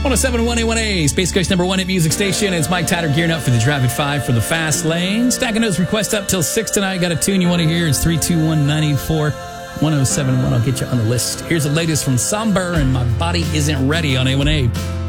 107.1 A1A, Space Coast number one hit music station. It's Mike Tyler gearing up for the Traffic 5 for the Fast Lane. Stacking those requests up till 6 tonight. Got a tune you want to hear? It's 321-984-1071. I'll get you on the list. Here's the latest from Somber and My Body Isn't Ready on A1A.